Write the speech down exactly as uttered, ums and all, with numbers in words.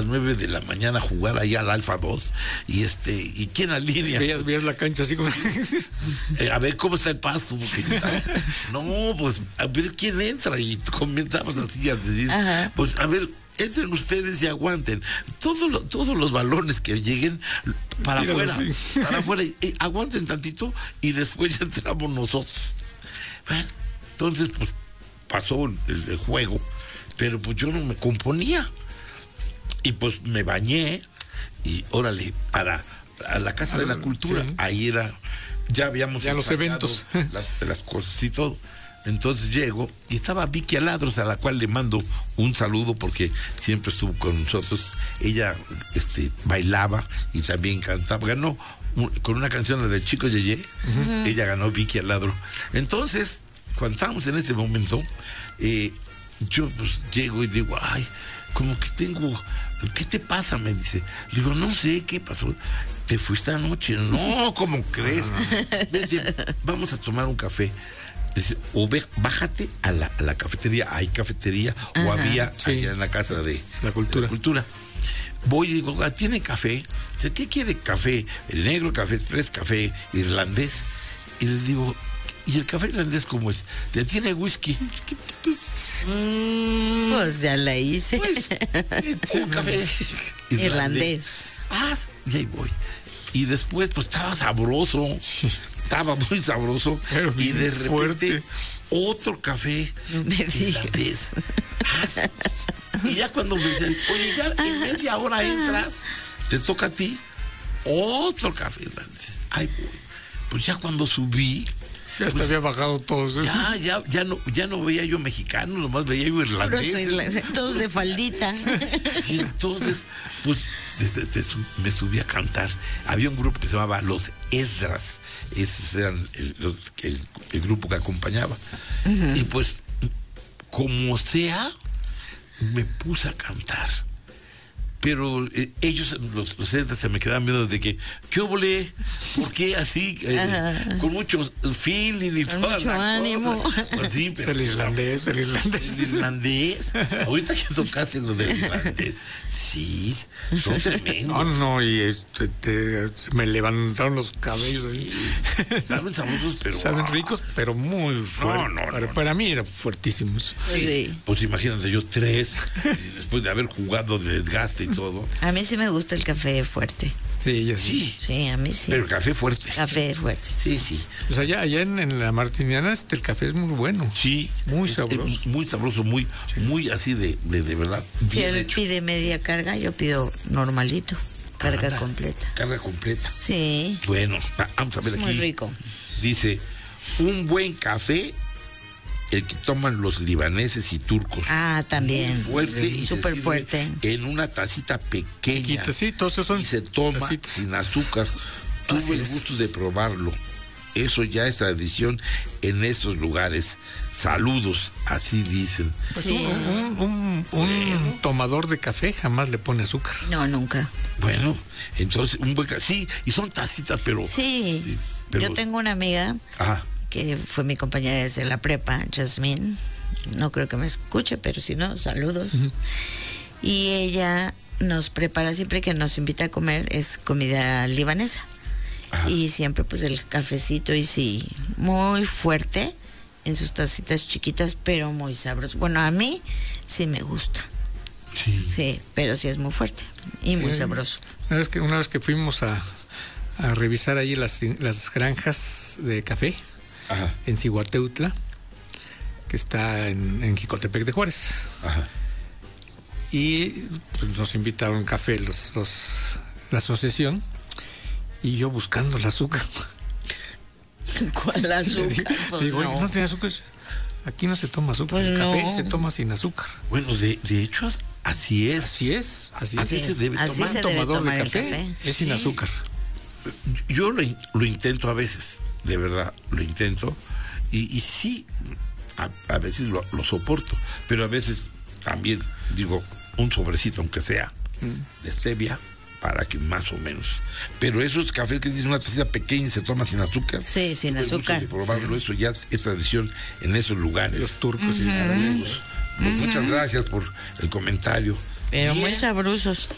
nueve de la mañana a jugar ahí al Alfa dos. Y este, ¿y quién alinea? Veías, veías la cancha así como... eh, a ver cómo está el paso. Porque, no, pues, a ver quién entra. Y comenzamos así a decir, ajá, pues, a ver, entren ustedes y aguanten. Todos los, todos los balones que lleguen para Tíralo afuera, así. para afuera, eh, aguanten tantito y después ya entramos nosotros. Bueno, entonces, pues, pasó el, el juego, pero pues yo no me componía. Y pues me bañé y órale, para a la Casa de la Cultura, sí. Ahí era, ya habíamos ya los eventos, las, las cosas y todo. Entonces llego y estaba Vicky Aladros, a la cual le mando un saludo porque siempre estuvo con nosotros. Ella este, bailaba y también cantaba, ganó un, con una canción, la del Chico Yeye, uh-huh. Ella ganó, Vicky Aladro. Entonces, cuando estábamos en ese momento, eh, yo pues llego y digo, ay, como que tengo, ¿qué te pasa? Me dice. Le digo, no sé, ¿qué pasó? ¿Te fuiste anoche? No, ¿cómo crees? Me dice, vamos a tomar un café. Dice, o ve, bájate a la, a la cafetería, hay cafetería, ajá, o había sí. Allá en la Casa de la Cultura. De la Cultura. Voy y digo, ¿tiene café? Dice, ¿qué quiere café? El negro, café express, café irlandés. Y le digo, ¿y el café irlandés cómo es? ¿Te tiene whisky? Mm, pues ya la hice. Pues, un café irlandés. irlandés. Ah, y ahí voy. Y después, pues estaba sabroso. Estaba muy sabroso. Pero y de repente, fuerte. Otro café no me irlandés. Ah, y ya cuando me dicen, oye, ya en media hora entras, te toca a ti otro café irlandés. Ay, voy. Pues ya cuando subí, ya pues, te había bajado todos. ¿Eh? Ya, ya, ya no, ya no veía yo mexicano, nomás veía yo irlandés. Todos de faldita. Y entonces, pues, te, te, me subí a cantar. Había un grupo que se llamaba Los Esdras. Ese era el, los, el, el grupo que acompañaba. Uh-huh. Y pues, como sea, me puse a cantar. Pero eh, ellos, los, los Esdras, se me quedaban viendo de que, ¿qué volé? ¿Por qué así? Eh, con mucho feeling y con toda mucho la ánimo. Cosa. Pues sí, pero, el irlandés, el irlandés. El irlandés. Ahorita que tocaste lo del irlandés. Sí, son tremendos. No, no, y este, te, me levantaron los cabellos. Sí. Saben sabrosos, pero... Saben ricos, pero muy fuertes. No, no, para, no. para mí eran fuertísimos. Sí. Pues imagínate, yo tres, después de haber jugado de desgaste. Todo. A mí sí me gusta el café fuerte. Sí, ya sí. Sí, a mí sí. Pero el café fuerte. Café fuerte. Sí, sí. Pues allá, allá en, en la Martiniana este, el café es muy bueno. Sí. Muy es, sabroso. Es muy sabroso, muy, sí. muy así de, de, de verdad. Si él hecho. Pide media carga, yo pido normalito. Carga Anda, completa. Carga completa. Sí. Bueno, vamos a ver aquí. Muy rico. Dice, un buen café, el que toman los libaneses y turcos. Ah, también. Muy fuerte y súper fuerte. En una tacita pequeña. Chiquita, sí, todos esos son y se toma tacitas. Sin azúcar. Tuve el gusto de probarlo. Eso ya es tradición en esos lugares. Saludos, así dicen. Pues sí. un, un, un, un bueno. tomador de café jamás le pone azúcar. No, nunca. Bueno, entonces, un buen café. Sí, y son tacitas, pero... Sí, sí pero, yo tengo una amiga... Ajá. que fue mi compañera desde la prepa, Jasmine, no creo que me escuche, pero si no, saludos. Uh-huh. Y ella nos prepara, siempre que nos invita a comer, es comida libanesa. Ajá. Y siempre pues el cafecito, y sí, muy fuerte, en sus tacitas chiquitas, pero muy sabroso. Bueno, a mí sí me gusta. Sí. Sí, pero sí es muy fuerte y sí, muy sabroso. Una vez que, una vez que fuimos a, a revisar ahí las, las granjas de café, ajá, en Cihuateutla, que está en, en Jicotepec de Juárez. Ajá. Y pues, nos invitaron café los, los, la asociación, y yo buscando el azúcar. ¿Cuál azúcar? Digo, pues digo no. no tiene azúcar. Aquí no se toma azúcar, pues el no. café se toma sin azúcar. Bueno, de, de hecho, así es. Así es, así, así es. se debe así tomar. Se Un tomador debe tomar de café, café es sí. sin azúcar. Yo lo, lo intento a veces, de verdad, lo intento, y, y sí, a, a veces lo, lo soporto, pero a veces también, digo, un sobrecito, aunque sea, mm. de stevia, para que más o menos. Pero esos cafés que dicen una tacita pequeña y se toma sin azúcar. Sí, sin azúcar. De probarlo, sí. Eso ya es tradición en esos lugares. Los turcos uh-huh. y los arabes. Pues uh-huh. muchas gracias por el comentario. Pero Bien. Muy sabrosos.